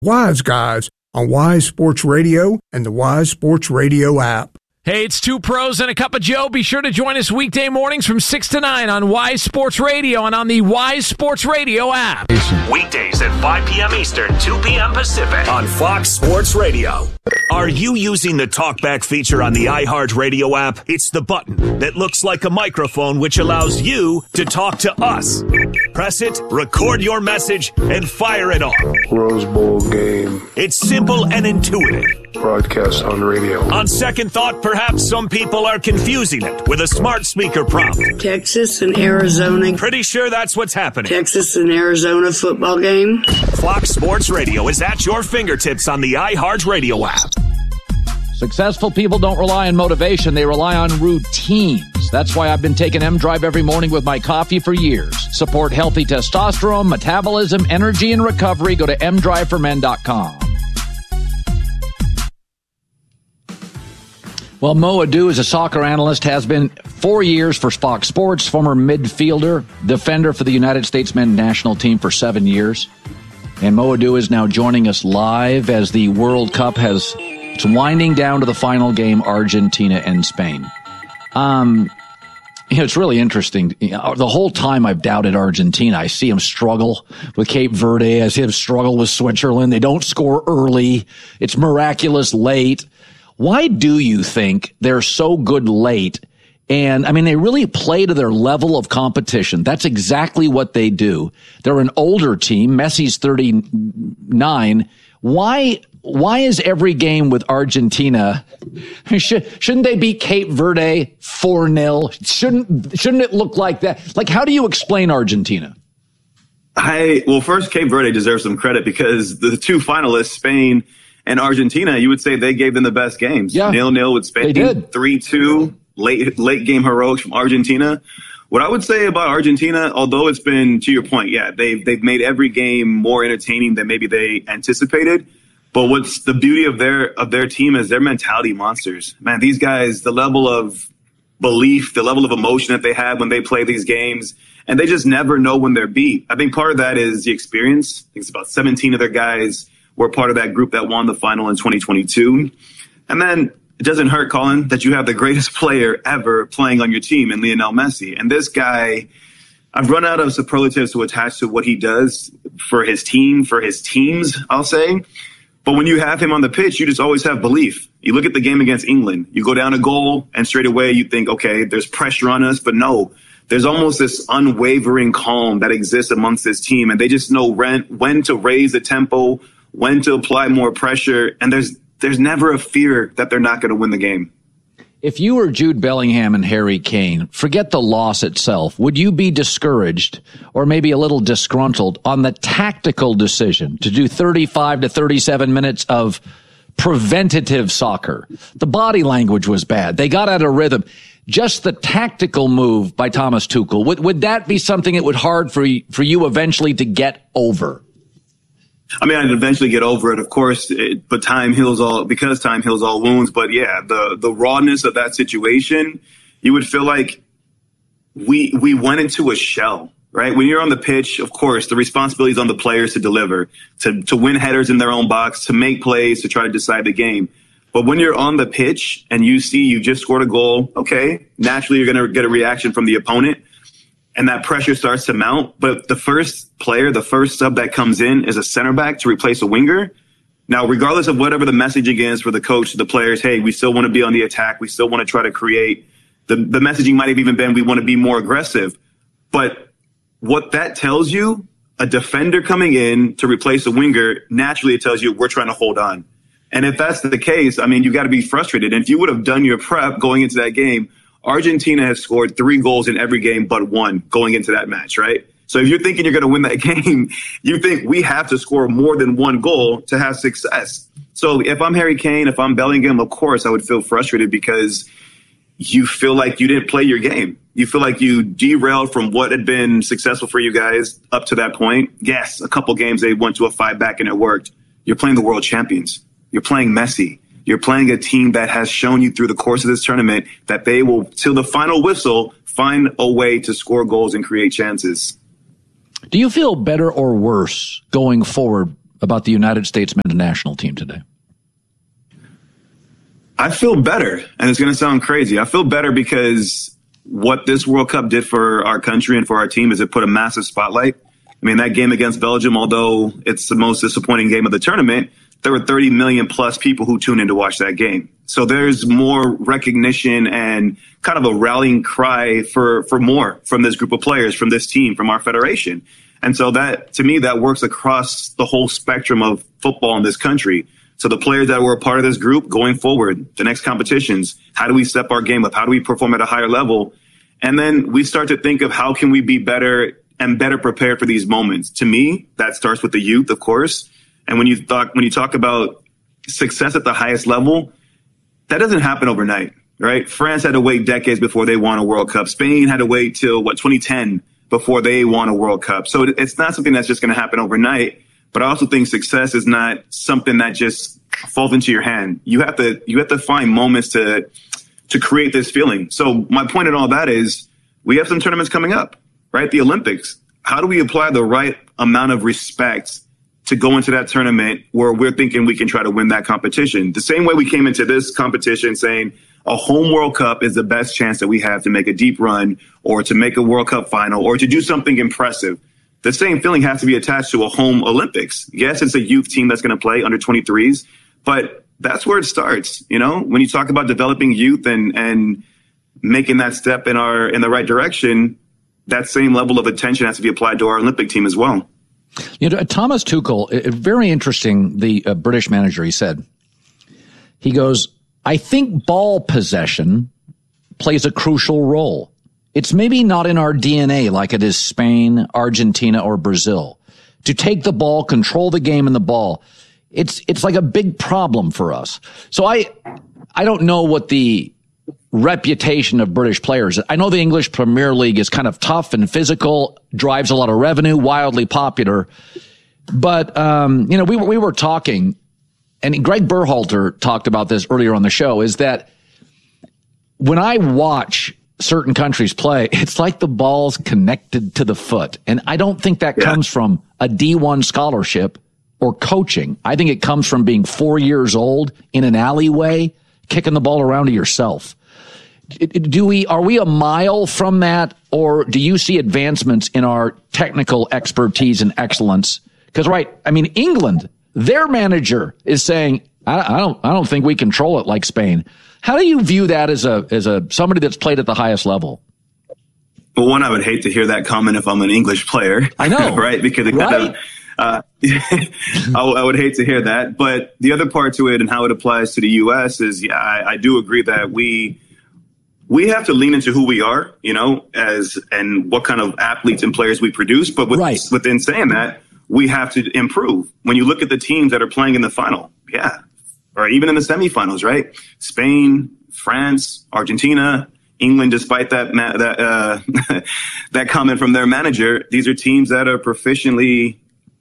Wise Guys on Wise Sports Radio and the Wise Sports Radio app. Hey, it's Two Pros and a Cup of Joe. Be sure to join us weekday mornings from 6 to 9 on Wise Sports Radio and on the Wise Sports Radio app. Weekdays at 5 p.m. Eastern, 2 p.m. Pacific on Fox Sports Radio. Are you using the TalkBack feature on the iHeartRadio app? It's the button that looks like a microphone which allows you to talk to us. Press it, record your message, and fire it off. Rose Bowl game. It's simple and intuitive. Broadcast on radio. On second thought, perhaps some people are confusing it with a smart speaker prompt. Texas and Arizona. Pretty sure that's what's happening. Texas and Arizona football game. Fox Sports Radio is at your fingertips on the iHeartRadio app. Successful people don't rely on motivation. They rely on routines. That's why I've been taking M-Drive every morning with my coffee for years. Support healthy testosterone, metabolism, energy, and recovery. Go to mdriveformen.com. Well, Mo Adu is a soccer analyst, has been 4 years for Fox Sports, former midfielder, defender for the United States men's national team for 7 years. And Mo Adu is now joining us live as the World Cup it's winding down to the final game, Argentina and Spain. It's really interesting. The whole time I've doubted Argentina. I see them struggle with Cape Verde. I see them struggle with Switzerland. They don't score early. It's miraculous late. Why do you think they're so good late? And, I mean, they really play to their level of competition. That's exactly what they do. They're an older team. Messi's 39. Why is every game with Argentina, shouldn't they beat Cape Verde 4-0? Shouldn't it look like that? Like, how do you explain Argentina? Well, first, Cape Verde deserves some credit because the two finalists, Spain and Argentina, you would say they gave them the best games. Yeah, 0-0 with Spain. They did. 3-2, late game heroics from Argentina. What I would say about Argentina, although it's been, to your point, yeah, they've made every game more entertaining than maybe they anticipated. But what's the beauty of their team is their mentality monsters. Man, these guys, the level of belief, the level of emotion that they have when they play these games, and they just never know when they're beat. I think part of that is the experience. I think it's about 17 of their guys were part of that group that won the final in 2022. And then it doesn't hurt, Colin, that you have the greatest player ever playing on your team in Lionel Messi. And this guy, I've run out of superlatives to attach to what he does for his team, for his teams, I'll say. But when you have him on the pitch, you just always have belief. You look at the game against England, you go down a goal and straight away you think, okay, there's pressure on us. But no, there's almost this unwavering calm that exists amongst this team. And they just know when to raise the tempo, when to apply more pressure. And there's never a fear that they're not going to win the game. If you were Jude Bellingham and Harry Kane, forget the loss itself. Would you be discouraged or maybe a little disgruntled on the tactical decision to do 35 to 37 minutes of preventative soccer? The body language was bad. They got out of rhythm. Just the tactical move by Thomas Tuchel, would that be something that would hard for you eventually to get over? I mean, I'd eventually get over it, of course, but time heals all wounds. But yeah, the rawness of that situation, you would feel like we went into a shell, right? When you're on the pitch, of course, the responsibility is on the players to deliver, to win headers in their own box, to make plays, to try to decide the game. But when you're on the pitch and you see you just scored a goal, okay, naturally you're going to get a reaction from the opponent. And that pressure starts to mount. But the first player, the first sub that comes in is a center back to replace a winger. Now, regardless of whatever the messaging is for the coach, the players, hey, we still want to be on the attack. We still want to try to create. The messaging might have even been we want to be more aggressive. But what that tells you, a defender coming in to replace a winger, naturally it tells you we're trying to hold on. And if that's the case, I mean, you got to be frustrated. And if you would have done your prep going into that game, Argentina has scored 3 goals in every game but 1 going into that match, right? So if you're thinking you're going to win that game, you think we have to score more than 1 goal to have success. So if I'm Harry Kane, if I'm Bellingham, of course, I would feel frustrated because you feel like you didn't play your game. You feel like you derailed from what had been successful for you guys up to that point. Yes, a couple games they went to a 5-back and it worked. You're playing the world champions. You're playing Messi. You're playing a team that has shown you through the course of this tournament that they will, till the final whistle, find a way to score goals and create chances. Do you feel better or worse going forward about the United States men's national team today? I feel better, and it's going to sound crazy. I feel better because what this World Cup did for our country and for our team is it put a massive spotlight. I mean, that game against Belgium, although it's the most disappointing game of the tournament, there were 30 million plus people who tuned in to watch that game. So there's more recognition and kind of a rallying cry for more from this group of players, from this team, from our federation. And so that, to me, that works across the whole spectrum of football in this country. So the players that were a part of this group going forward, the next competitions, how do we step our game up? How do we perform at a higher level? And then we start to think of how can we be better and better prepared for these moments. To me, that starts with the youth, of course. And when you talk about success at the highest level, that doesn't happen overnight, right? France had to wait decades before they won a World Cup. Spain had to wait till 2010 before they won a World Cup. So it's not something that's just going to happen overnight. But I also think success is not something that just falls into your hand. You have to find moments to create this feeling. So my point in all that is we have some tournaments coming up, right? The Olympics. How do we apply the right amount of respect to go into that tournament where we're thinking we can try to win that competition? The same way we came into this competition saying a home World Cup is the best chance that we have to make a deep run or to make a World Cup final or to do something impressive. The same feeling has to be attached to a home Olympics. Yes, it's a youth team that's going to play under 23s, but that's where it starts. You know, when you talk about developing youth and making that step in the right direction, that same level of attention has to be applied to our Olympic team as well. You know, Thomas Tuchel, very interesting, the British manager, he said, he goes, I think ball possession plays a crucial role. It's maybe not in our DNA like it is Spain, Argentina, or Brazil. To take the ball, control the game and the ball, it's like a big problem for us. So I don't know what the reputation of British players. I know the English Premier League is kind of tough and physical, drives a lot of revenue, wildly popular. But, you know, we were talking, and Greg Berhalter talked about this earlier on the show, is that when I watch certain countries play, it's like the ball's connected to the foot. And I don't think that comes from a D1 scholarship or coaching. I think it comes from being 4 years old in an alleyway, kicking the ball around to yourself. Are we a mile from that, or do you see advancements in our technical expertise and excellence? Because, right, I mean, England, their manager is saying, I don't think we control it like Spain. How do you view that as somebody that's played at the highest level? Well, one, I would hate to hear that comment if I'm an English player. I know, right? Because it kind of, I would hate to hear that. But the other part to it and how it applies to the U.S. is, I do agree that we have to lean into who we are, you know, and what kind of athletes and players we produce. But within saying that, we have to improve. When you look at the teams that are playing in the final, or even in the semifinals, right? Spain, France, Argentina, England, despite that that comment from their manager, these are teams that are proficiently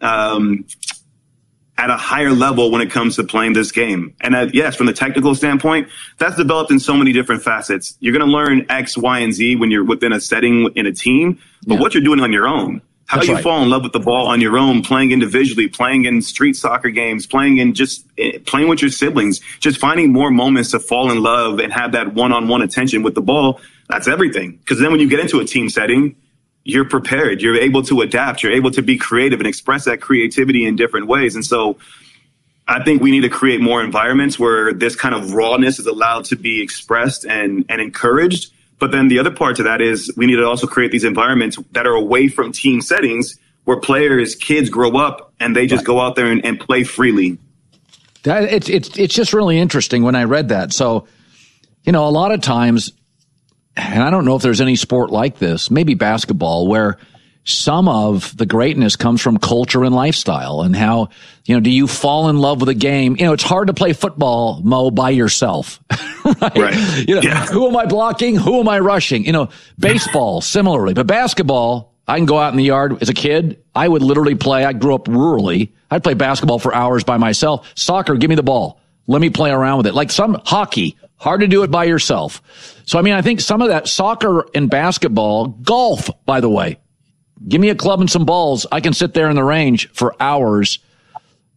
at a higher level when it comes to playing this game. And yes, from the technical standpoint, that's developed in so many different facets. You're going to learn X, Y, and Z when you're within a setting in a team, but what you're doing on your own. How you fall in love with the ball on your own, playing individually, playing in street soccer games, playing with your siblings, just finding more moments to fall in love and have that one-on-one attention with the ball. That's everything. Because then when you get into a team setting, you're prepared. You're able to adapt. You're able to be creative and express that creativity in different ways. And so I think we need to create more environments where this kind of rawness is allowed to be expressed and encouraged. But then the other part to that is we need to also create these environments that are away from team settings where kids grow up and they just go out there and play freely. It's just really interesting when I read that. So, you know, a lot of times, and I don't know if there's any sport like this, maybe basketball, where some of the greatness comes from culture and lifestyle and how, you know, do you fall in love with a game? You know, it's hard to play football, Mo, by yourself. Right. You know, who am I blocking? Who am I rushing? You know, baseball, similarly. But basketball, I can go out in the yard. As a kid, I would literally play. I grew up rurally. I'd play basketball for hours by myself. Soccer, give me the ball. Let me play around with it. Like some hockey, hard to do it by yourself. So, I mean, I think some of that soccer and basketball, golf, by the way, give me a club and some balls. I can sit there in the range for hours.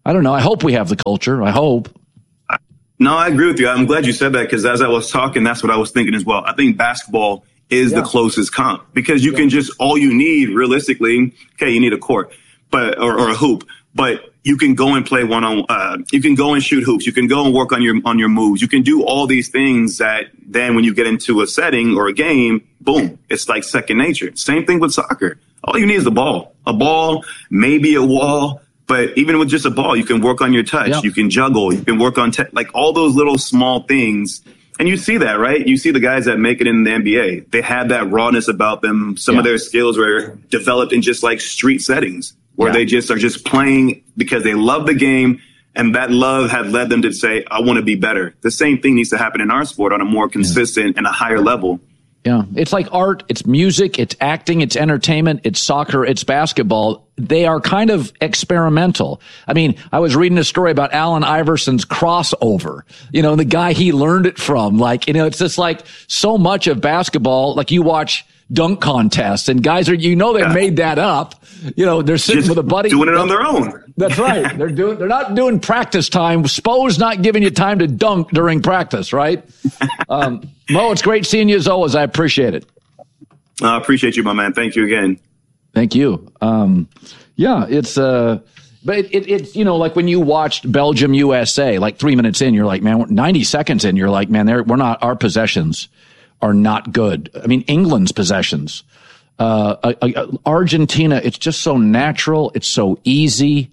I don't know. I hope we have the culture. I hope. No, I agree with you. I'm glad you said that because as I was talking, that's what I was thinking as well. I think basketball is the closest comp because you can just, all you need realistically, okay, you need a court, but, or a hoop, but you can go and play you can go and shoot hoops. You can go and work on your moves. You can do all these things that then when you get into a setting or a game, boom, it's like second nature. Same thing with soccer. All you need is a ball, maybe a wall. But even with just a ball, you can work on your touch. Yep. You can juggle. You can work on like all those little small things. And you see that, right? You see the guys that make it in the NBA. They have that rawness about them. Some of their skills were developed in just like street settings where they just are just playing because they love the game. And that love had led them to say, I want to be better. The same thing needs to happen in our sport on a more consistent and a higher level. Yeah, it's like art, it's music, it's acting, it's entertainment, it's soccer, it's basketball. They are kind of experimental. I mean, I was reading a story about Allen Iverson's crossover, the guy he learned it from. Like, it's just like so much of basketball, like you watch dunk contests and guys they made that up. They're sitting just with a buddy. Doing it on their own. That's right. They're not doing practice time. Spo's not giving you time to dunk during practice, right? Mo, it's great seeing you as always. I appreciate it. I appreciate you, my man. Thank you again. Thank you. It's but it's like when you watched Belgium USA, like 3 minutes in, you're like, man, 90 seconds in, you're like, man, our possessions are not good. I mean, England's possessions. Argentina, it's just so natural. It's so easy.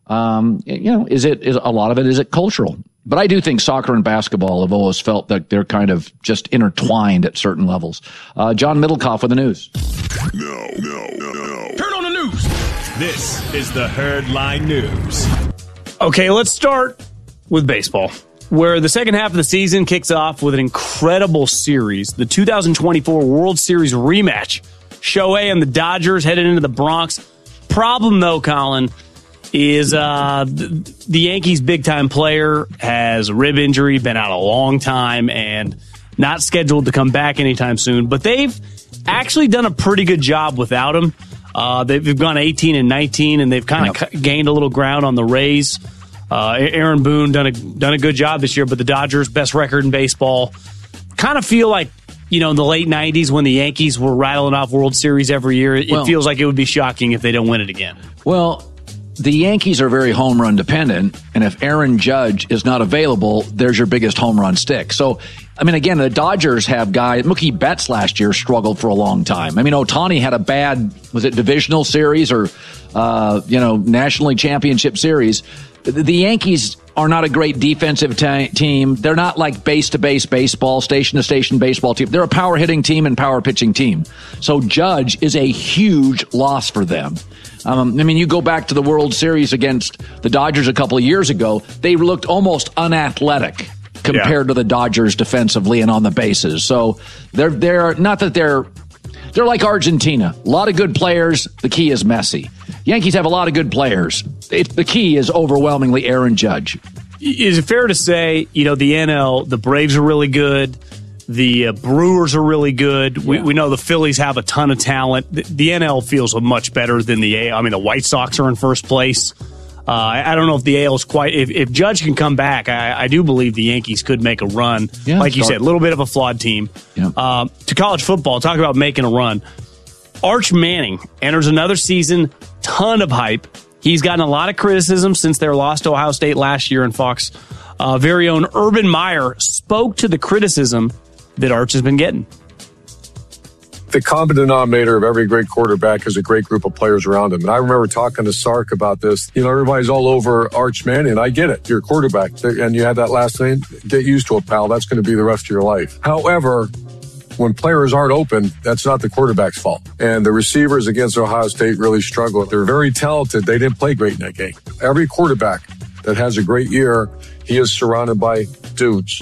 Is a lot of it, is it cultural? But I do think soccer and basketball have always felt that they're kind of just intertwined at certain levels. John Middlecoff with the news. No. Turn on the news. This is the Herdline News. Okay, let's start with baseball, where the second half of the season kicks off with an incredible series, the 2024 World Series rematch. Shohei and the Dodgers headed into the Bronx. Problem, though, Colin, is the Yankees' big-time player has a rib injury, been out a long time, and not scheduled to come back anytime soon. But they've actually done a pretty good job without him. They've gone 18-19, and they've kind of gained a little ground on the Rays. Aaron Boone done a good job this year, but the Dodgers, best record in baseball, kind of feel like, in the late 90s when the Yankees were rattling off World Series every year, it feels like it would be shocking if they don't win it again. Well, the Yankees are very home run dependent, and if Aaron Judge is not available, there's your biggest home run stick. So, I mean, again, the Dodgers have guys. Mookie Betts last year struggled for a long time. I mean, Ohtani had a bad, was it divisional series or, National League Championship series. The Yankees are not a great defensive team. They're not like base-to-base baseball, station-to-station baseball team. They're a power-hitting team and power-pitching team. So Judge is a huge loss for them. You go back to the World Series against the Dodgers a couple of years ago. They looked almost unathletic compared to the Dodgers defensively and on the bases. So they're not that they're like Argentina. A lot of good players. The key is Messi. Yankees have a lot of good players. The key is overwhelmingly Aaron Judge. Is it fair to say, the NL, the Braves are really good, the Brewers are really good. Yeah. We know the Phillies have a ton of talent. The NL feels much better than the AL. I mean, the White Sox are in first place. I don't know if the AL is quite. If Judge can come back, I do believe the Yankees could make a run. Yeah, like you said, a little bit of a flawed team. Yeah. To college football, talk about making a run. Arch Manning enters another season, ton of hype. He's gotten a lot of criticism since their loss to Ohio State last year, and Fox very own Urban Meyer spoke to the criticism that Arch has been getting. The common denominator of every great quarterback is a great group of players around him. And I remember talking to Sark about this. Everybody's all over Arch Manning. I get it. You're a quarterback and you have that last name. Get used to it, pal. That's going to be the rest of your life. However, when players aren't open, that's not the quarterback's fault. And the receivers against Ohio State really struggled. They're very talented. They didn't play great in that game. Every quarterback that has a great year, he is surrounded by dudes.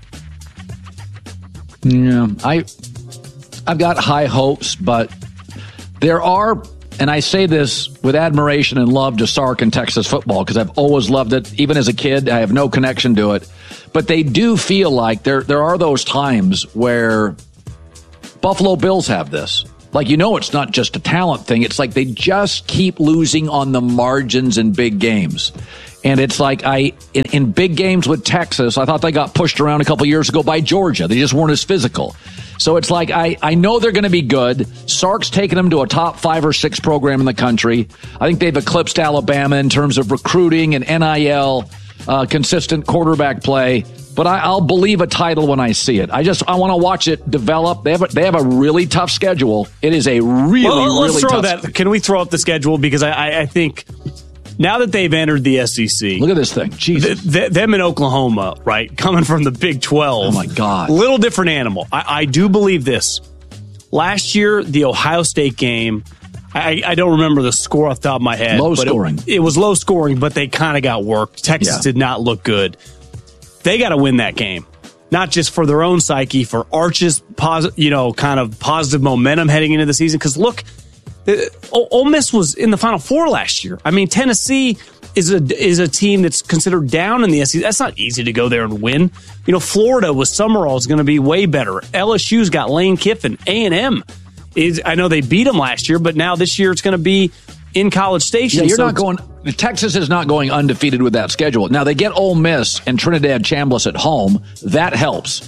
Yeah, I've got high hopes, but there are, and I say this with admiration and love to Sark and Texas football because I've always loved it. Even as a kid, I have no connection to it. But they do feel like there are those times where Buffalo Bills have this. Like, it's not just a talent thing. It's like they just keep losing on the margins in big games. And it's like in big games with Texas, I thought they got pushed around a couple years ago by Georgia. They just weren't as physical. So it's like I know they're going to be good. Sark's taken them to a top 5 or 6 program in the country. I think they've eclipsed Alabama in terms of recruiting and NIL, consistent quarterback play. But I'll believe a title when I see it. I want to watch it develop. They have a really tough schedule. It is a really throw tough that. Can we throw up the schedule? Because I think now that they've entered the SEC, look at this thing. Jesus, them in Oklahoma, right, coming from the Big 12. Oh my God, little different animal. I do believe this. Last year, the Ohio State game. I don't remember the score off the top of my head. Low scoring. It was low scoring, but they kind of got worked. Texas did not look good. They got to win that game, not just for their own psyche, for Arch's kind of positive momentum heading into the season. Because look, Ole Miss was in the Final Four last year. I mean, Tennessee is a team that's considered down in the SEC. That's not easy to go there and win. Florida with Summerall is going to be way better. LSU's got Lane Kiffin. A&M I know they beat them last year, but now this year it's going to be in College Station. Yeah, Texas is not going undefeated with that schedule. Now they get Ole Miss and Trinidad Chambliss at home. That helps.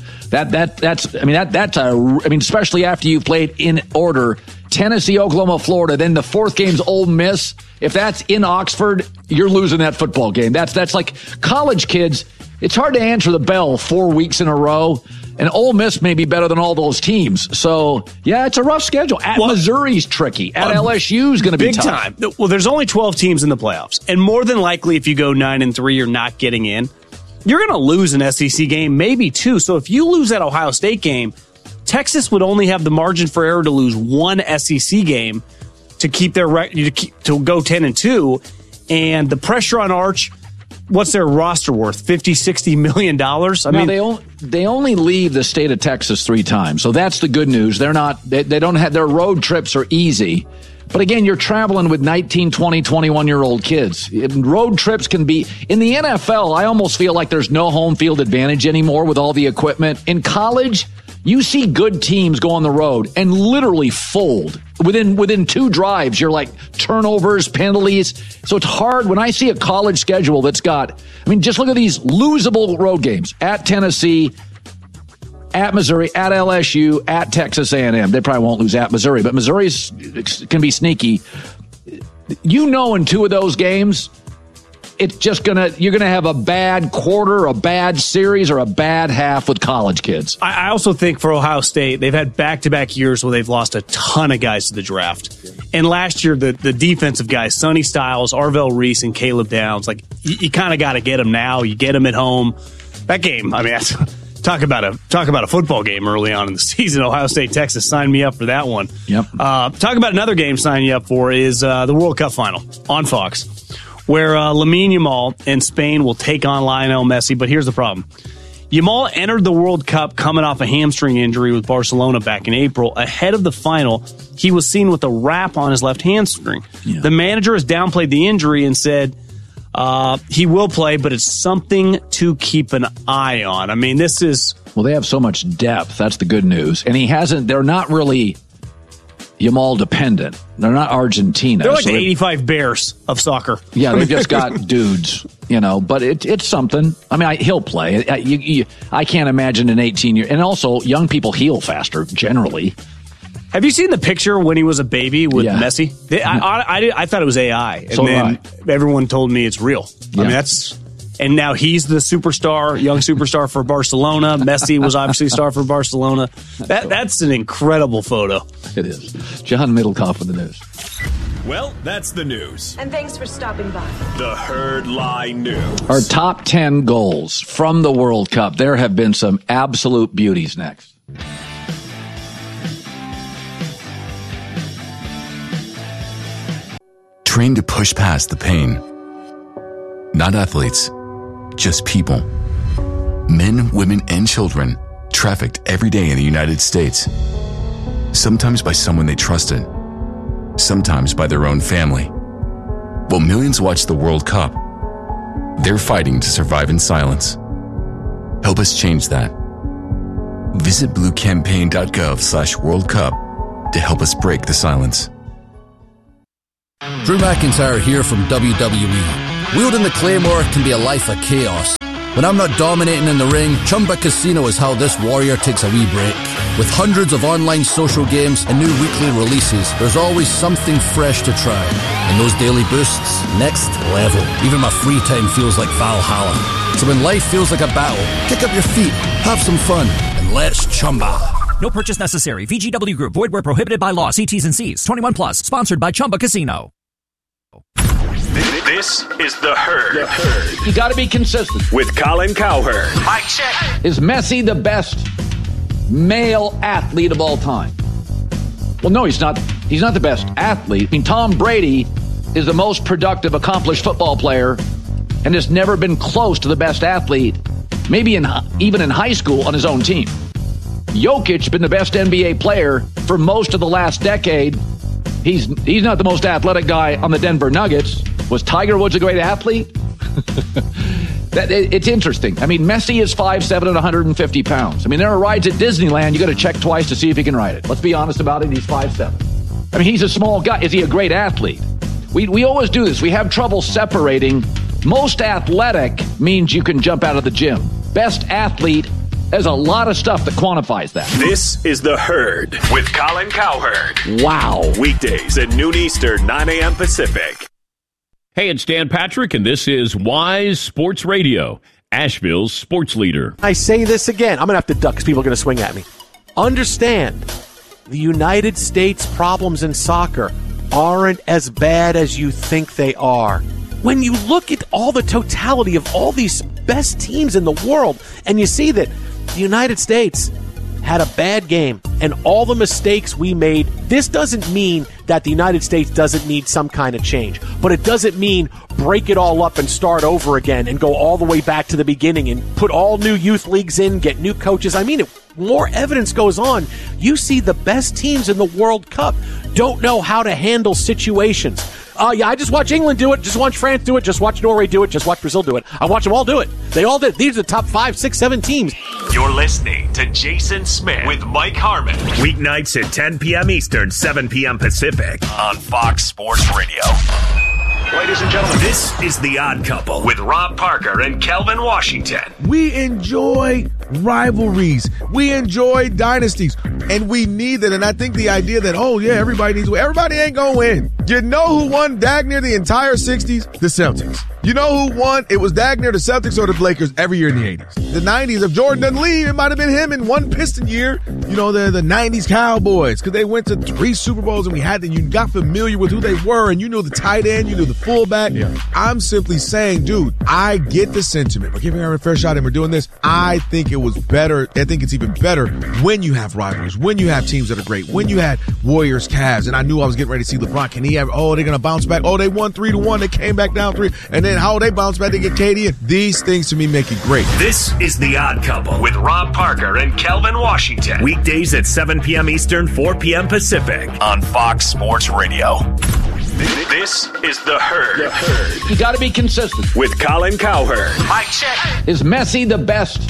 Especially after you've played in order Tennessee, Oklahoma, Florida, then the fourth game's Ole Miss. If that's in Oxford, you're losing that football game. That's like college kids. It's hard to answer the bell 4 weeks in a row. And Ole Miss may be better than all those teams. So, yeah, it's a rough schedule. Missouri's tricky. At LSU's going to be big tough. Time. Well, there's only 12 teams in the playoffs. And more than likely, if you go 9-3, you're not getting in. You're going to lose an SEC game, maybe 2. So if you lose that Ohio State game, Texas would only have the margin for error to lose one SEC game to keep their to go 10-2. And the pressure on Arch, what's their roster worth? $50-60 million? They only leave the state of Texas 3 times, so that's the good news. They don't have their road trips are easy, but again, you're traveling with 19, 20, 21-year-old kids. Road trips can be in the NFL. I almost feel like there's no home field advantage anymore with all the equipment. In college, you see good teams go on the road and literally fold. Within 2 drives, you're like turnovers, penalties. So it's hard when I see a college schedule that's got, just look at these losable road games at Tennessee, at Missouri, at LSU, at Texas A&M. They probably won't lose at Missouri, but Missouri can be sneaky. In 2 of those games, it's just you're gonna have a bad quarter, a bad series, or a bad half with college kids. I also think for Ohio State, they've had back-to-back years where they've lost a ton of guys to the draft. And last year, the defensive guys, Sonny Styles, Arvell Reese, and Caleb Downs, you kind of got to get them now. You get them at home. That game, talk about a football game early on in the season. Ohio State, Texas, sign me up for that one. Yep. Talk about another game sign you up for is the World Cup final on Fox, where Lamine Yamal and Spain will take on Lionel Messi. But here's the problem. Yamal entered the World Cup coming off a hamstring injury with Barcelona back in April. Ahead of the final, he was seen with a wrap on his left hamstring. Yeah. The manager has downplayed the injury and said he will play, but it's something to keep an eye on. This is... Well, they have so much depth. That's the good news. And they're not really Yamal dependent. They're not Argentina. They're like the 85 Bears of soccer. Yeah, they've just got dudes, but it's something. He'll play. I can't imagine an 18-year. And also, young people heal faster, generally. Have you seen the picture when he was a baby with Messi? I thought it was AI. And then everyone told me it's real. Yeah. And now he's the young superstar for Barcelona. Messi was obviously a star for Barcelona. That's an incredible photo. It is. John Middlecoff with the news. Well, that's the news. And thanks for stopping by. The Herd Lie News. Our top 10 goals from the World Cup. There have been some absolute beauties next. Train to push past the pain. Not athletes, just people. Men, women, and children trafficked every day in the United States. Sometimes by someone they trusted, sometimes by their own family. While millions watch the World Cup, they're fighting to survive in silence. Help us change that. Visit bluecampaign.gov/World Cup to help us break the silence. Drew McIntyre here from WWE. Wielding the Claymore can be a life of chaos. When I'm not dominating in the ring, Chumba Casino is how this warrior takes a wee break. With hundreds of online social games and new weekly releases, there's always something fresh to try. And those daily boosts, next level. Even my free time feels like Valhalla. So when life feels like a battle, kick up your feet, have some fun, and let's Chumba. No purchase necessary. VGW Group. Void where prohibited by law. See T's and C's. 21 plus. Sponsored by Chumba Casino. This is The Herd. You got to be consistent. With Colin Cowherd. Mike check. Is Messi the best male athlete of all time? Well, no, he's not. He's not the best athlete. I mean, Tom Brady is the most productive, accomplished football player and has never been close to the best athlete, maybe even in high school on his own team. Jokic been the best NBA player for most of the last decade. He's not the most athletic guy on the Denver Nuggets. Was Tiger Woods a great athlete? It's interesting. I mean, Messi is 5'7" and 150 pounds. I mean, there are rides at Disneyland you got to check twice to see if he can ride it. Let's be honest about it. He's 5'7". I mean, he's a small guy. Is he a great athlete? We always do this. We have trouble separating. Most athletic means you can jump out of the gym. Best athlete, there's a lot of stuff that quantifies that. This is The Herd with Colin Cowherd. Wow. Weekdays at noon Eastern, 9 a.m. Pacific. Hey, it's Dan Patrick, and this is Wise Sports Radio, Asheville's sports leader. I say this again. I'm going to have to duck because people are going to swing at me. Understand, the United States problems in soccer aren't as bad as you think they are. When you look at all the totality of all these best teams in the world, and you see that the United States had a bad game and all the mistakes we made, this doesn't mean that the United States doesn't need some kind of change. But it doesn't mean break it all up and start over again and go all the way back to the beginning and put all new youth leagues in, get new coaches. I mean, more evidence goes on. You see the best teams in the World Cup don't know how to handle situations. Yeah, I just watch England do it, just watch France do it, just watch Norway do it, just watch Brazil do it. I watch them all do it. They all did. These are the top 5, 6, 7 teams. You're listening to Jason Smith with Mike Harmon. Weeknights at 10 p.m. Eastern, 7 p.m. Pacific on Fox Sports Radio. Ladies and gentlemen, this is The Odd Couple with Rob Parker and Kelvin Washington. We enjoy rivalries. We enjoy dynasties. And we need that. And I think the idea that, oh, yeah, everybody needs to win. Everybody ain't going to win. You know who won dag near the entire 60s? The Celtics. You know who won? It was dag near the Celtics or the Lakers every year in the 80s. The 90s, if Jordan doesn't leave, it might have been him in one Piston year. You know, the 90s Cowboys, because they went to 3 Super Bowls and you got familiar with who they were, and you knew the tight end, you knew the fullback. Yeah. I'm simply saying, dude, I get the sentiment. We're giving her a fair shot and we're doing this. I think it was better. I think it's even better when you have rivalries, when you have teams that are great, when you had Warriors, Cavs, and I knew I was getting ready to see LeBron. Can he have, they're going to bounce back. Oh, they won 3-1. They came back down 3. And then how they bounce back, they get KD. These things to me make it great. This is The Odd Couple with Rob Parker and Kelvin Washington. Weekdays at 7 p.m. Eastern, 4 p.m. Pacific on Fox Sports Radio. This is The Herd. You got to be consistent. With Colin Cowherd. Mike check. Is Messi the best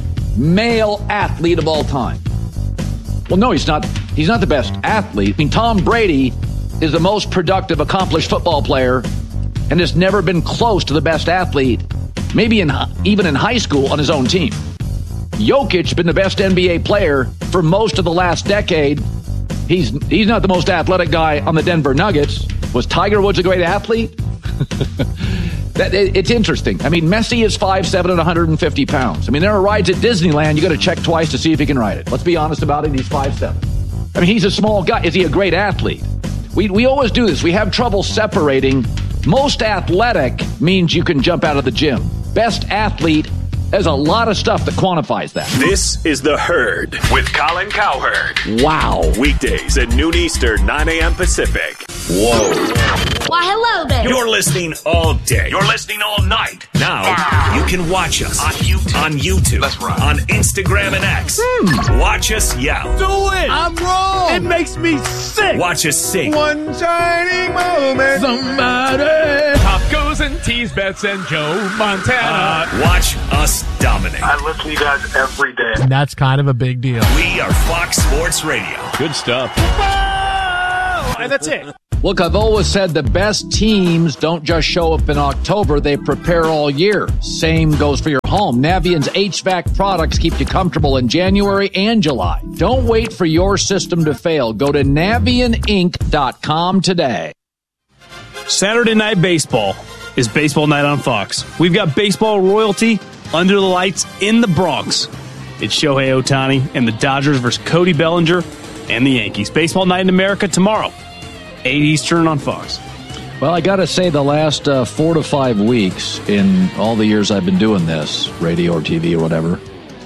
male athlete of all time? Well, no, he's not. He's not the best athlete. I mean, Tom Brady is the most productive, accomplished football player and has never been close to the best athlete, maybe even in high school on his own team. Jokic been the best NBA player for most of the last decade. He's not the most athletic guy on the Denver Nuggets. Was Tiger Woods a great athlete? It's interesting. I mean, Messi is 5'7" and 150 pounds. I mean, there are rides at Disneyland you got to check twice to see if he can ride it. Let's be honest about it. He's 5'7". I mean, he's a small guy. Is he a great athlete? We always do this. We have trouble separating. Most athletic means you can jump out of the gym. Best athlete, there's a lot of stuff that quantifies that. This is The Herd with Colin Cowherd. Wow. Weekdays at noon Eastern, 9 a.m. Pacific. Whoa. Why, hello there. You're listening all day. You're listening all night. Now, you can watch us on YouTube. That's right. On Instagram and X. Watch us yell. Do it. I'm wrong. It makes me sick. Watch us sing. One shining moment. Somebody. Pop goes and tease bets and Joe Montana. Watch us dominate. I listen to you guys every day. And that's kind of a big deal. We are Fox Sports Radio. Good stuff. And that's it. Look, I've always said the best teams don't just show up in October, they prepare all year. Same goes for your home. Navient's HVAC products keep you comfortable in January and July. Don't wait for your system to fail. Go to NavientInc.com today. Saturday Night Baseball is Baseball Night on Fox. We've got baseball royalty under the lights in the Bronx. It's Shohei Ohtani and the Dodgers versus Cody Bellinger and the Yankees. Baseball Night in America tomorrow, 8 Eastern on Fox. Well, I got to say the last 4 to 5 weeks in all the years I've been doing this, radio or TV or whatever,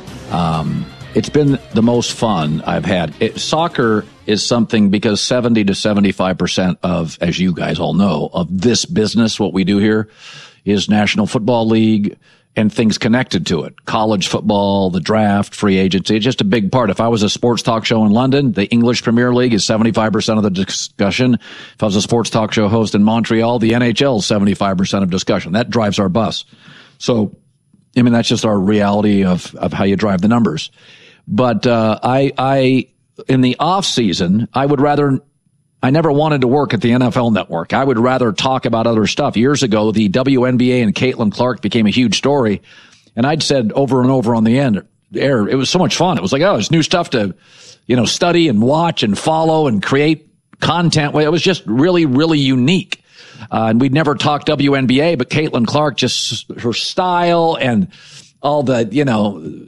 it's been the most fun I've had. Soccer is something because 70 to 75% of, as you guys all know, of this business, what we do here, is National Football League and things connected to it. College football, the draft, free agency. It's just a big part. If I was a sports talk show in London, the English Premier League is 75% of the discussion. If I was a sports talk show host in Montreal, the NHL is 75% of discussion. That drives our bus. So, I mean, that's just our reality of how you drive the numbers. But I in the off season, I never wanted to work at the NFL Network. I would rather talk about other stuff. Years ago, the WNBA and Caitlin Clark became a huge story. And I'd said over and over on the air, it was so much fun. It was like, oh, there's new stuff to, study and watch and follow and create content. It was just really, really unique. And we'd never talked WNBA, but Caitlin Clark, just her style and all the,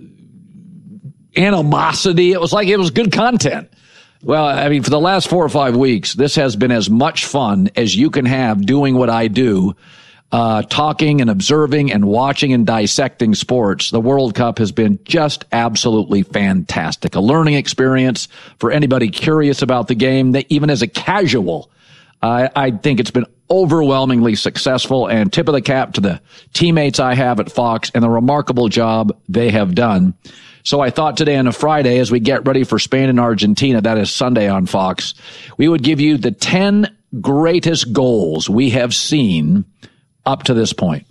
animosity. It was good content. Well, I mean, for the last 4 or 5 weeks, this has been as much fun as you can have doing what I do, talking and observing and watching and dissecting sports. The World Cup has been just absolutely fantastic. A learning experience for anybody curious about the game, that even as a casual, I think it's been overwhelmingly successful, and tip of the cap to the teammates I have at Fox and the remarkable job they have done. So I thought today on a Friday, as we get ready for Spain and Argentina, that is Sunday on Fox, we would give you the 10 greatest goals we have seen up to this point.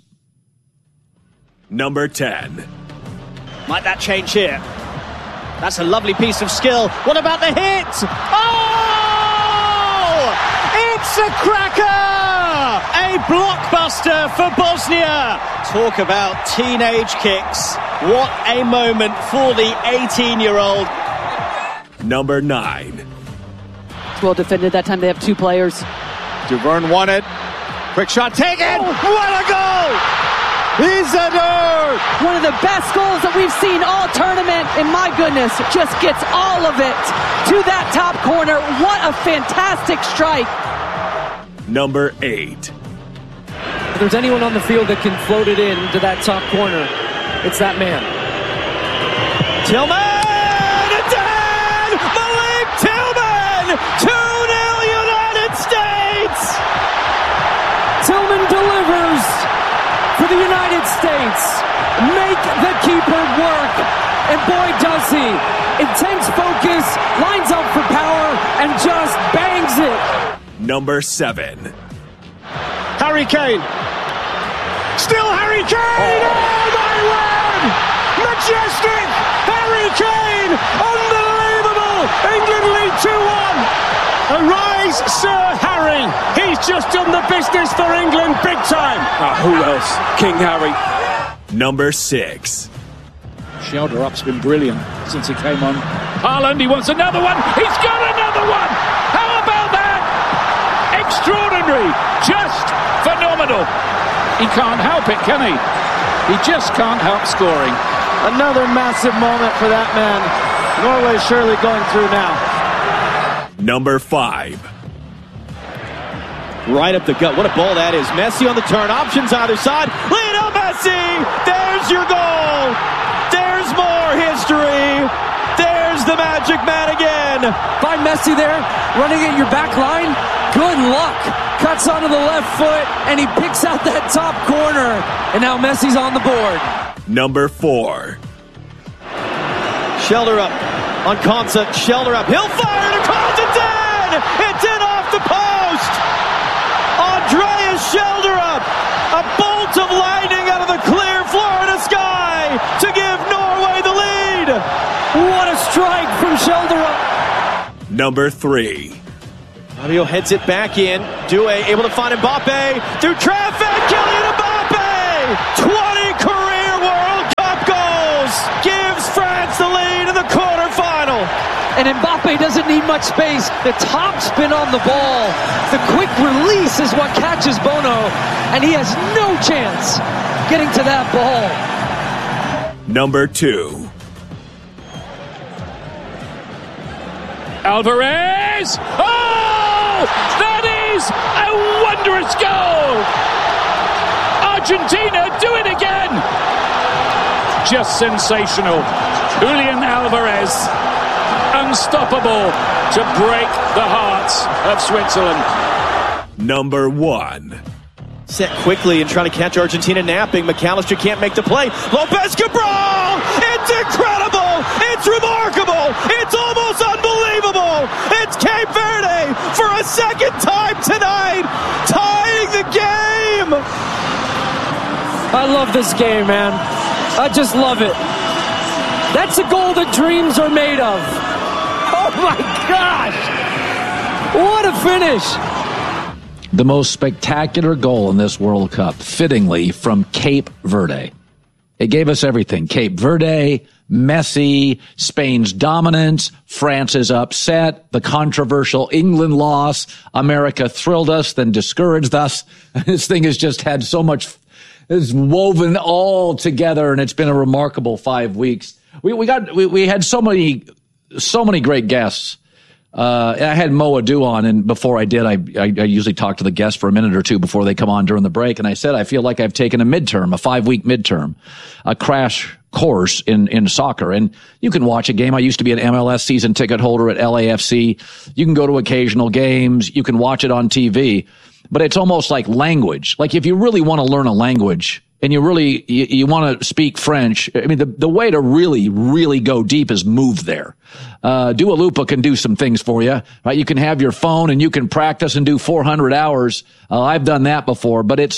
Number 10. Might that change here? That's a lovely piece of skill. What about the hit? Oh! It's a cracker! A blockbuster for Bosnia. Talk about teenage kicks. What a moment for the 18-year-old. Number 9. Well defended that time. They have 2 players. Duvern won it. Quick shot taken. Oh, what a goal! Isidore! One of the best goals that we've seen all tournament. And my goodness, just gets all of it to that top corner. What a fantastic strike. Number 8. If there's anyone on the field that can float it in to that top corner, it's that man. Tillman! Again! Malik Tillman! 2-0 United States! Tillman delivers for the United States. Make the keeper work. And boy, does he. Intense focus, lines up for power, and just bangs it. Number 7. Harry Kane. Still Harry Kane! Oh, my word! Majestic! Harry Kane! Unbelievable! England lead 2-1! Arise, Sir Harry! He's just done the business for England big time! Who else? King Harry. Number 6. Shelder-up's been brilliant since he came on. Haaland, he wants another one! He's got another one! How about that? Extraordinary! Just phenomenal! He can't help it, can he? He just can't help scoring. Another massive moment for that man. Norway surely going through now. Number 5. Right up the gut. What a ball that is. Messi on the turn. Options either side. Lionel Messi! There's your goal! There's more history! There's the magic man again! By Messi there, running at your back line. Good luck. Cuts onto the left foot, and he picks out that top corner. And now Messi's on the board. Number 4. Shelder up on Konsa. Shelder up. He'll fire it across. It's in! It's in off the post! Andreas Shelder up. A bolt of lightning out of the clear Florida sky to give Norway the lead. What a strike from Shelder up. Number 3. Rabiot heads it back in. Doué able to find Mbappe through traffic. Kylian Mbappe! 20 career World Cup goals! Gives France the lead in the quarterfinal. And Mbappe doesn't need much space. The top spin on the ball. The quick release is what catches Bono. And he has no chance getting to that ball. Number 2. Alvarez! Oh! That is a wondrous goal! Argentina do it again! Just sensational. Julian Alvarez, unstoppable to break the hearts of Switzerland. Number 1. Set quickly and trying to catch Argentina napping. McAllister can't make the play. Lopez Cabral! It's incredible! It's remarkable! It's almost unbelievable! It's Cape Verde for a second time tonight, tying the game! I love this game, man. I just love it. That's a goal that dreams are made of. Oh my gosh! What a finish! The most spectacular goal in this World Cup, fittingly, from Cape Verde. It gave us everything. Cape Verde, Messi, Spain's dominance, France's upset, the controversial England loss. America thrilled us, then discouraged us. This thing has just had so much, it's woven all together, and it's been a remarkable 5 weeks. We had so many great guests. I had Mo Adu on, and before I did, I usually talk to the guests for a minute or two before they come on during the break. And I said, I feel like I've taken a 5-week midterm, a crash course in soccer. And you can watch a game. I used to be an MLS season ticket holder at LAFC. You can go to occasional games. You can watch it on TV, but it's almost like language. Like if you really want to learn a language, and you want to speak French, I mean, the way to really, really go deep is move there. Dua Lipa can do some things for you, right? You can have your phone and you can practice and do 400 hours. I've done that before, but it's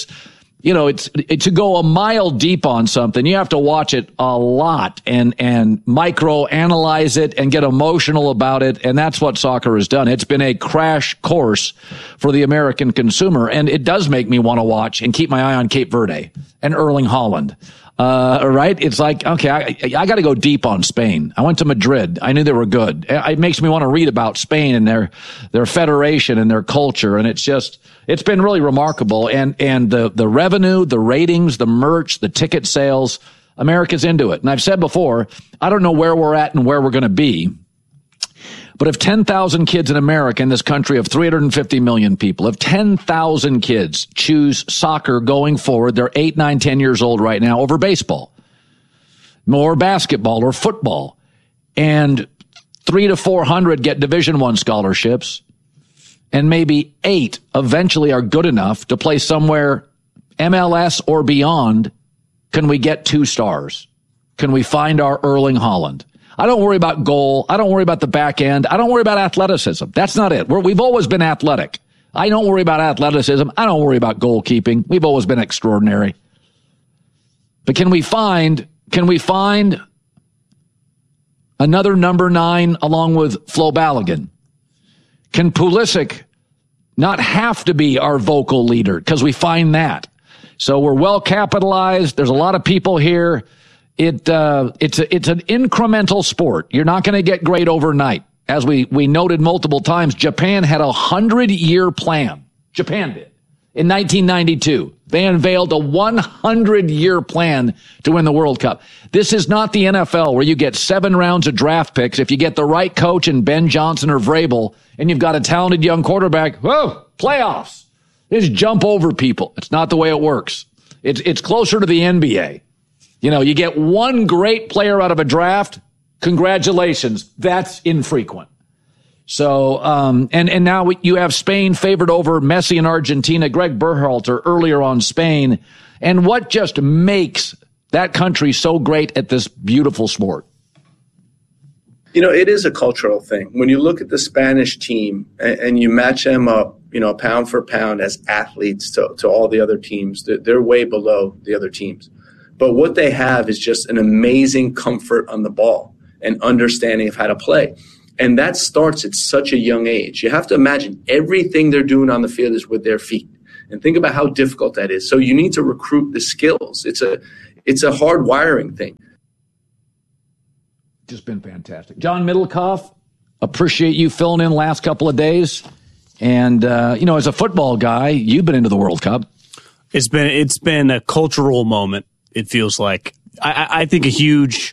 to go a mile deep on something, you have to watch it a lot and micro analyze it and get emotional about it. And that's what soccer has done. It's been a crash course for the American consumer. And it does make me want to watch and keep my eye on Cape Verde and Erling Haaland. Right? It's like, okay, I got to go deep on Spain. I went to Madrid. I knew they were good. It makes me want to read about Spain and their federation and their culture. And it's been really remarkable. And the revenue, the ratings, the merch, the ticket sales, America's into it. And I've said before, I don't know where we're at and where we're going to be. But if 10,000 kids in America, in this country of 350 million people, if 10,000 kids choose soccer going forward, they're 8, 9, 10 years old right now, over baseball, or basketball, or football, and 300 to 400 get Division I scholarships, and maybe 8 eventually are good enough to play somewhere MLS or beyond, can we get 2 stars? Can we find our Erling Haaland? I don't worry about goal. I don't worry about the back end. I don't worry about athleticism. That's not it. We've always been athletic. I don't worry about athleticism. I don't worry about goalkeeping. We've always been extraordinary. But can we find another number 9 along with Flo Balogun? Can Pulisic not have to be our vocal leader? Because we find that. So we're well capitalized. There's a lot of people here. It's an incremental sport. You're not going to get great overnight. As we noted multiple times, Japan had a 100-year plan. Japan did. In 1992, they unveiled a 100-year plan to win the World Cup. This is not the NFL where you get 7 rounds of draft picks. If you get the right coach in Ben Johnson or Vrabel, and you've got a talented young quarterback, whoa, playoffs. Just jump over people. It's not the way it works. It's closer to the NBA. You get one great player out of a draft. Congratulations. That's infrequent. So, and now you have Spain favored over Messi and Argentina. Greg Berhalter earlier on Spain. And what just makes that country so great at this beautiful sport? It is a cultural thing. When you look at the Spanish team and you match them up, pound for pound as athletes to all the other teams, they're way below the other teams. But what they have is just an amazing comfort on the ball and understanding of how to play. And that starts at such a young age. You have to imagine everything they're doing on the field is with their feet. And think about how difficult that is. So you need to recruit the skills. It's a hard wiring thing. Just been fantastic. John Middlecoff, appreciate you filling in the last couple of days. And, as a football guy, you've been into the World Cup. It's been a cultural moment, it feels like. I think a huge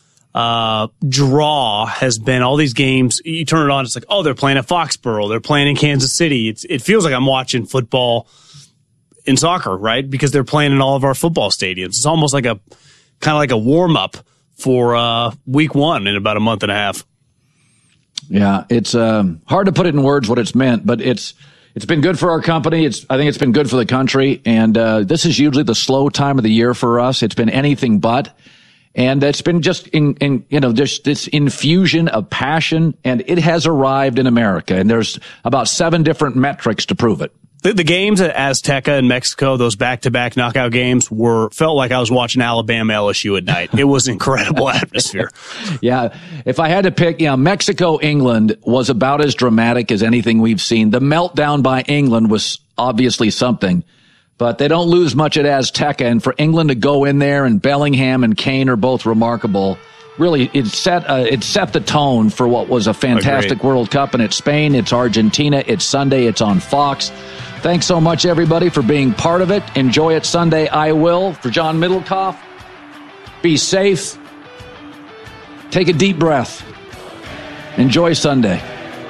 draw has been all these games. You turn it on, it's like, oh, they're playing at Foxborough. They're playing in Kansas City. It feels like I'm watching football in soccer, right? Because they're playing in all of our football stadiums. It's almost like kind of like a warm-up for week one in about a month and a half. Yeah, it's hard to put it in words what it's meant, but it's been good for our company. I think it's been good for the country, and this is usually the slow time of the year for us. It's been anything but, and it's been just there's this infusion of passion, and it has arrived in America, and there's about 7 different metrics to prove it. The games at Azteca in Mexico, those back-to-back knockout games, felt like I was watching Alabama LSU at night. It was an incredible atmosphere. Yeah, if I had to pick, Mexico, England was about as dramatic as anything we've seen. The meltdown by England was obviously something, but they don't lose much at Azteca. And for England to go in there, and Bellingham and Kane are both remarkable. Really, it set the tone for what was a fantastic World Cup. And it's Spain, it's Argentina, it's Sunday, it's on Fox. Thanks so much, everybody, for being part of it. Enjoy it Sunday. I will. For John Middlecoff, be safe. Take a deep breath. Enjoy Sunday.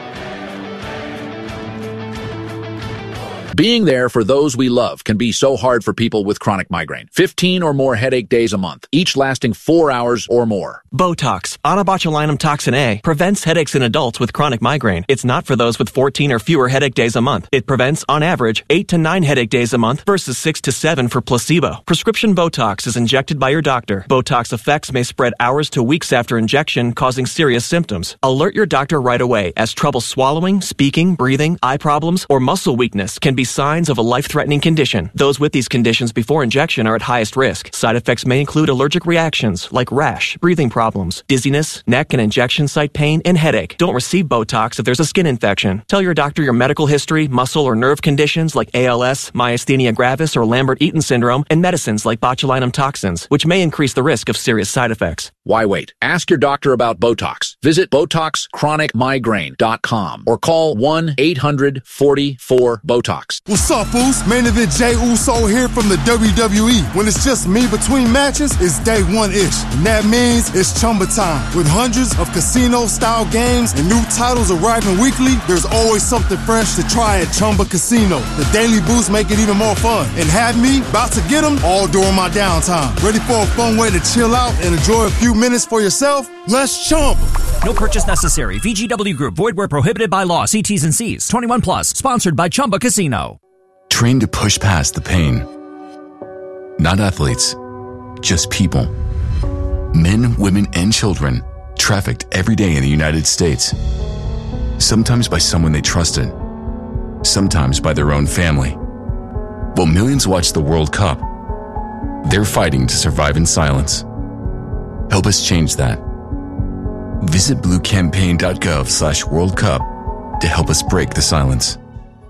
Being there for those we love can be so hard for people with chronic migraine. 15 or more headache days a month, each lasting 4 hours or more. Botox, onabotulinum toxin A, prevents headaches in adults with chronic migraine. It's not for those with 14 or fewer headache days a month. It prevents, on average, 8 to 9 headache days a month versus 6 to 7 for placebo. Prescription Botox is injected by your doctor. Botox effects may spread hours to weeks after injection, causing serious symptoms. Alert your doctor right away, as trouble swallowing, speaking, breathing, eye problems, or muscle weakness can be signs of a life-threatening condition. Those with these conditions before injection are at highest risk. Side effects may include allergic reactions like rash, breathing problems, dizziness, neck and injection site pain, and headache. Don't receive Botox if there's a skin infection. Tell your doctor your medical history, muscle or nerve conditions like ALS, myasthenia gravis, or Lambert-Eaton syndrome, and medicines like botulinum toxins, which may increase the risk of serious side effects. Why wait? Ask your doctor about Botox. Visit BotoxChronicMigraine.com or call 1-800-44-BOTOX. What's up, Foos? Main event Jey Uso here from the WWE. When it's just me between matches, it's day one-ish. And that means it's Chumba time. With hundreds of casino-style games and new titles arriving weekly, there's always something fresh to try at Chumba Casino. The daily boosts make it even more fun. And have me about to get them all during my downtime. Ready for a fun way to chill out and enjoy a few minutes for yourself? Let's Chumba. No purchase necessary. VGW Group. Void where prohibited by law. See T's and C's. 21 plus. Sponsored by Chumba Casino. Train to push past the pain. Not athletes, just people. Men, women, and children trafficked every day in the United States. Sometimes by someone they trusted. Sometimes by their own family. While millions watch the World Cup, they're fighting to survive in silence. Help us change that. Visit bluecampaign.gov/World Cup to help us break the silence.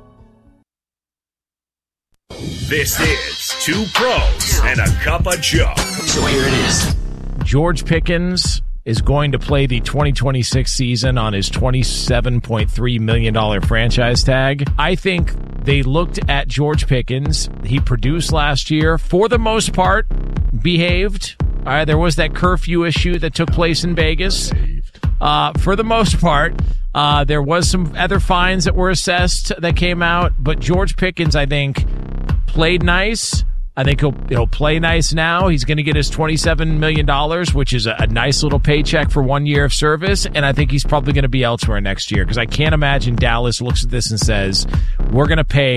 This is Two Pros and a Cup of Joe. So here it is. George Pickens is going to play the 2026 season on his $27.3 million franchise tag. I think they looked at George Pickens. He produced last year, for the most part, behaved. There was that curfew issue that took place in Vegas. For the most part, there was some other fines that were assessed that came out. But George Pickens, I think, played nice. I think he'll play nice now. He's going to get his $27 million, which is a nice little paycheck for 1 year of service. And I think he's probably going to be elsewhere next year, because I can't imagine Dallas looks at this and says, we're going to pay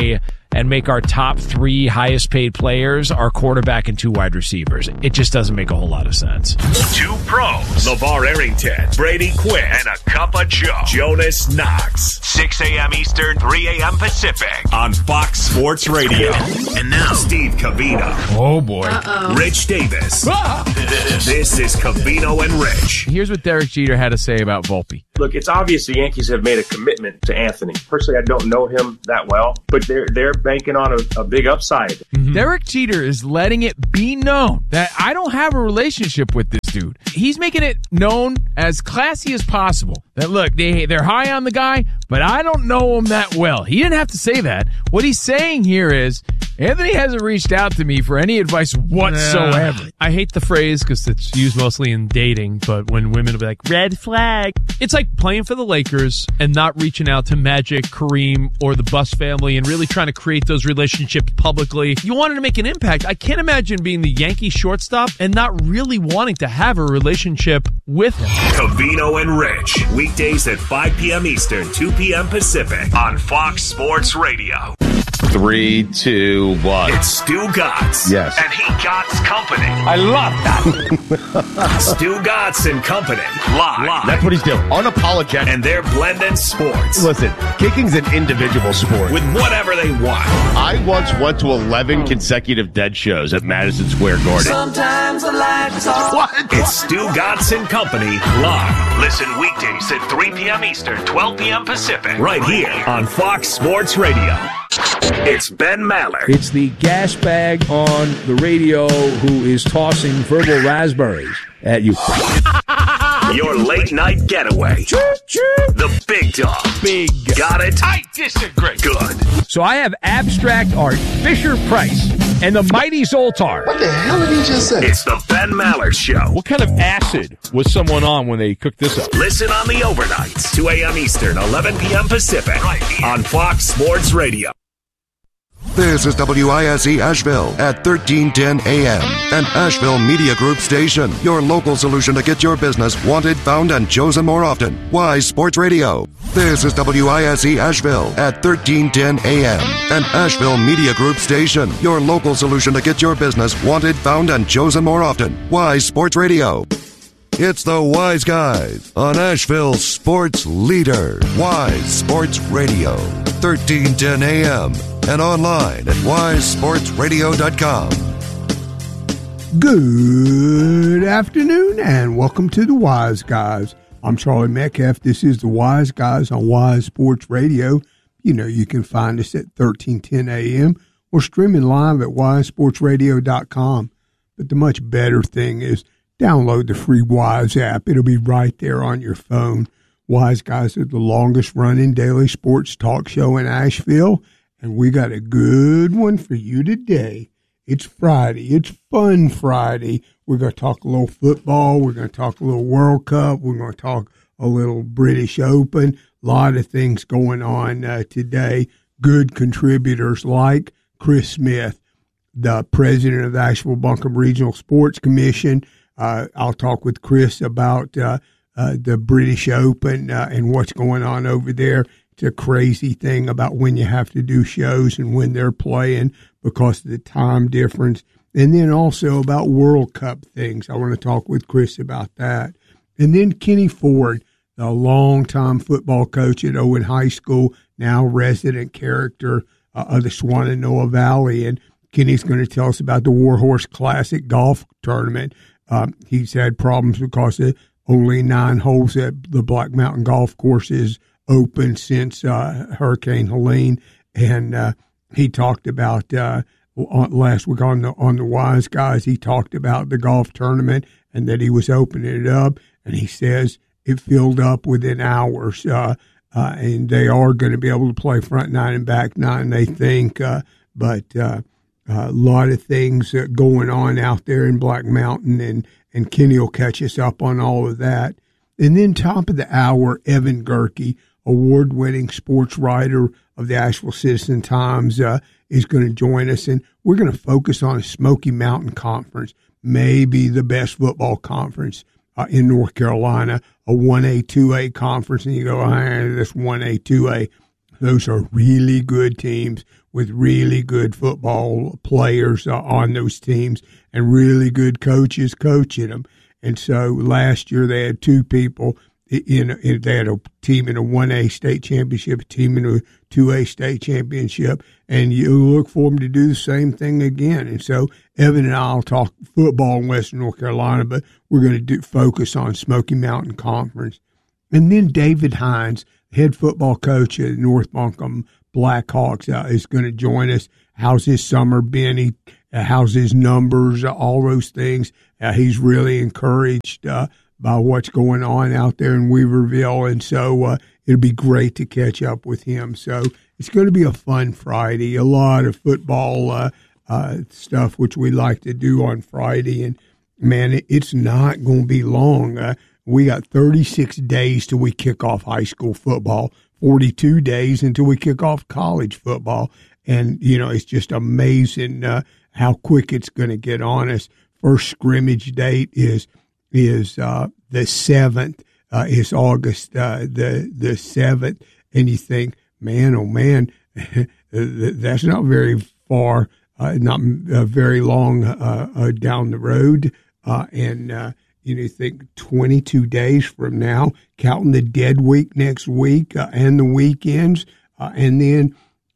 and make our top 3 highest paid players our quarterback and 2 wide receivers. It just doesn't make a whole lot of sense. 2 pros, LeVar Arrington, Brady Quinn, and a cup of Joe, Jonas Knox. 6 a.m. Eastern, 3 a.m. Pacific on Fox Sports Radio. And now, Steve Covino. Oh, boy. Rich Davis. This is Covino and Rich. Here's what Derek Jeter had to say about Volpe. Look, it's obvious the Yankees have made a commitment to Anthony. Personally, I don't know him that well, but they're banking on a big upside. Mm-hmm. Derek Jeter is letting it be known that I don't have a relationship with this dude. He's making it known as classy as possible that, look, they're high on the guy, but I don't know him that well. He didn't have to say that. What he's saying here is, Anthony hasn't reached out to me for any advice whatsoever. I hate the phrase because it's used mostly in dating, but when women will be like, red flag. It's like playing for the Lakers and not reaching out to Magic, Kareem, or the Buss family and really trying to create those relationships publicly. You wanted to make an impact. I can't imagine being the Yankee shortstop and not really wanting to have a relationship with him. Covino and Rich, weekdays at 5 p.m. Eastern, 2 p.m. Pacific on Fox Sports Radio. 3, 2, 1. It's Stu Gatz. Yes. And he Gatz Company. I love that. Stu Gatz and Company. Live. That's what he's doing. Unapologetic. And they're blending sports. Listen, kicking's an individual sport. With whatever they want. I once went to 11 consecutive Dead shows at Madison Square Garden. Sometimes the lights off. What? It's Stu Gatz and Company live. Listen weekdays at 3 p.m. Eastern, 12 p.m. Pacific. Right here on Fox Sports Radio. It's Ben Maller. It's the gas bag on the radio who is tossing verbal raspberries at you. Your late night getaway. The big dog. Big. Got it? I disagree. Good. So I have abstract art, Fisher-Price, and the mighty Zoltar. What the hell did he just say? It's the Ben Maller Show. What kind of acid was someone on when they cooked this up? Listen on the overnights, 2 a.m. Eastern, 11 p.m. Pacific, right here on Fox Sports Radio. This is WISE Asheville at 1310 AM, an Asheville Media Group station. Your local solution to get your business wanted, found, and chosen more often. Wise Sports Radio. This is WISE Asheville at 1310 AM, an Asheville Media Group station. Your local solution to get your business wanted, found, and chosen more often. Wise Sports Radio. It's the Wise Guys on Asheville's sports leader, Wise Sports Radio, 1310 AM, and online at wisesportsradio.com. Good afternoon, and welcome to the Wise Guys. I'm Charlie Metcalf. This is the Wise Guys on Wise Sports Radio. You know, you can find us at 1310 AM or streaming live at wisesportsradio.com. But the much better thing is download the free Wise app. It'll be right there on your phone. Wise Guys are the longest-running daily sports talk show in Asheville, and we got a good one for you today. It's Friday. It's Fun Friday. We're going to talk a little football. We're going to talk a little World Cup. We're going to talk a little British Open. A lot of things going on today. Good contributors like Chris Smith, the president of the Asheville Buncombe Regional Sports Commission. I'll talk with Chris about the British Open and what's going on over there. It's a crazy thing about when you have to do shows and when they're playing because of the time difference. And then also about World Cup things. I want to talk with Chris about that. And then Kenny Ford, the longtime football coach at Owen High School, now resident character of the Swannanoa Valley. And Kenny's going to tell us about the Warhorse Classic golf tournament. He's had problems because of only 9 holes at the Black Mountain Golf Course is open since Hurricane Helene. And he talked about last week on the Wise Guys, he talked about the golf tournament and that he was opening it up. And he says it filled up within hours. And they are going to be able to play front nine and back nine, they think. But a lot of things going on out there in Black Mountain, and Kenny will catch us up on all of that. And then top of the hour, Evan Gerke, award-winning sports writer of the Asheville Citizen-Times, is going to join us, and we're going to focus on a Smoky Mountain Conference, maybe the best football conference in North Carolina, a 1A, 2A conference, and you go, that's 1A, 2A. Those are really good teams with really good football players on those teams and really good coaches coaching them. And so last year they had two people. They had a team in a 1A state championship, a team in a 2A state championship, and you look for them to do the same thing again. And so Evan and I will talk football in Western North Carolina, but we're going to focus on Smoky Mountain Conference. And then David Hines, head football coach at North Buncombe Blackhawks, is going to join us. How's his summer been? How's his numbers? All those things. He's really encouraged by what's going on out there in Weaverville, and so it'll be great to catch up with him. So it's going to be a fun Friday, a lot of football stuff, which we like to do on Friday, and, man, it's not going to be long. We got 36 days till we kick off high school football, 42 days until we kick off college football, and, it's just amazing how quick it's going to get on us. First scrimmage date is the 7th, is August the 7th, and you think, man, oh man, that's not very far, not very long down the road, and you think 22 days from now, counting the dead week next week and the weekends, and then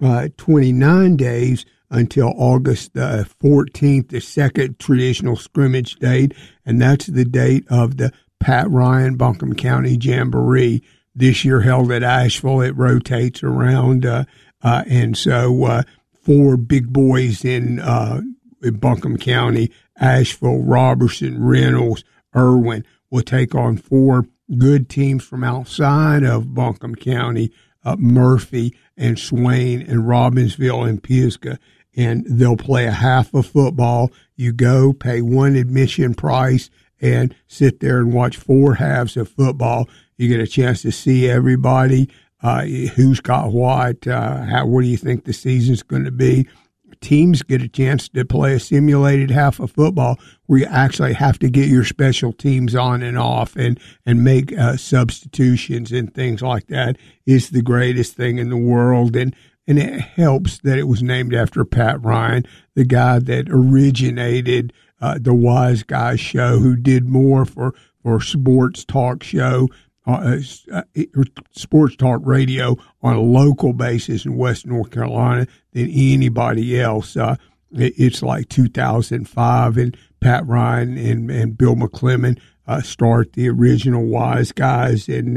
29 days until August 14th, the second traditional scrimmage date, and that's the date of the Pat Ryan Buncombe County Jamboree. This year held at Asheville. It rotates around, and so 4 big boys in Buncombe County, Asheville, Robertson, Reynolds, Irwin, will take on 4 good teams from outside of Buncombe County, Murphy and Swain and Robbinsville and Pisgah. And they'll play a half of football. You go, pay one admission price, and sit there and watch 4 halves of football. You get a chance to see everybody, who's got what, what do you think the season's going to be. Teams get a chance to play a simulated half of football where you actually have to get your special teams on and off and make substitutions and things like that. It's the greatest thing in the world. And it helps that it was named after Pat Ryan, the guy that originated the Wise Guys show, who did more for sports talk show, sports talk radio on a local basis in West North Carolina than anybody else. It's like 2005, and Pat Ryan and Bill McClellan start the original Wise Guys, and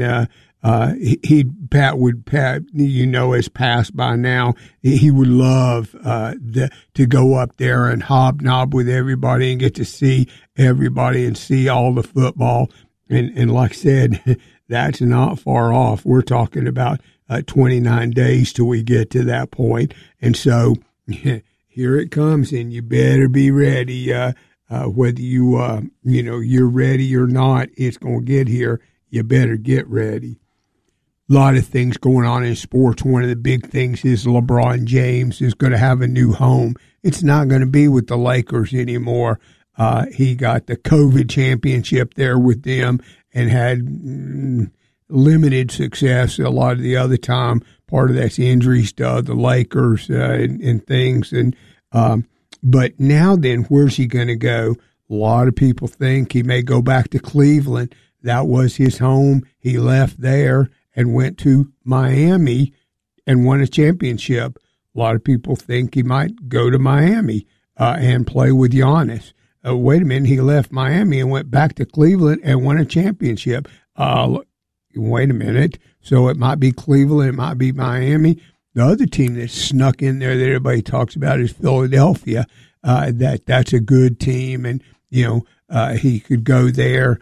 Pat, has passed by now. He would love to go up there and hobnob with everybody and get to see everybody and see all the football. And like I said, that's not far off. We're talking about 29 days till we get to that point. And so here it comes, and you better be ready. Whether you're ready or not, it's going to get here. You better get ready. A lot of things going on in sports. One of the big things is LeBron James is going to have a new home. It's not going to be with the Lakers anymore. He got the COVID championship there with them and had limited success a lot of the other time. Part of that's injuries to the Lakers and things. And but now then, where's he going to go? A lot of people think he may go back to Cleveland. That was his home. He left there and went to Miami and won a championship. A lot of people think he might go to Miami and play with Giannis. Wait a minute, he left Miami and went back to Cleveland and won a championship. Wait a minute, so it might be Cleveland, it might be Miami. The other team that snuck in there that everybody talks about is Philadelphia. That's a good team, and he could go there.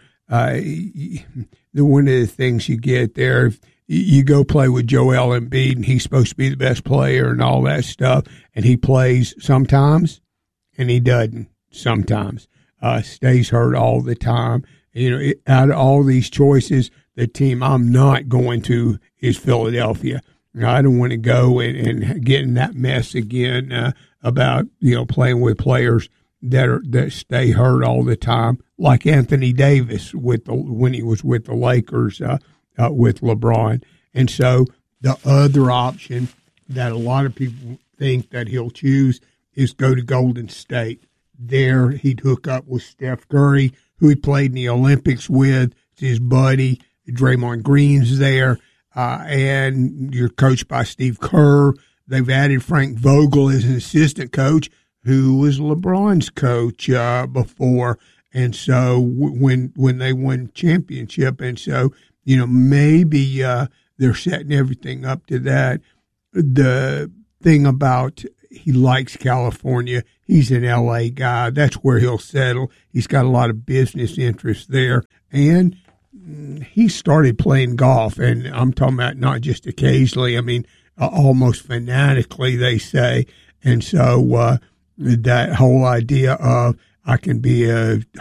One of the things you get there, you go play with Joel Embiid, and he's supposed to be the best player and all that stuff, and he plays sometimes, and he doesn't sometimes. Stays hurt all the time. Out of all these choices, the team I'm not going to is Philadelphia. I don't want to go and get in that mess again about playing with players that stay hurt all the time, like Anthony Davis when he was with the Lakers with LeBron. And so the other option that a lot of people think that he'll choose is go to Golden State. There, he'd hook up with Steph Curry, who he played in the Olympics with. It's his buddy. Draymond Green's there. And you're coached by Steve Kerr. They've added Frank Vogel as an assistant coach, who was LeBron's coach before. And so when they won championship, and so, maybe they're setting everything up to that. The thing about he likes California. He's an L.A. guy. That's where he'll settle. He's got a lot of business interests there. And he started playing golf, and I'm talking about not just occasionally. I mean, almost fanatically, they say. And so that whole idea of I can be a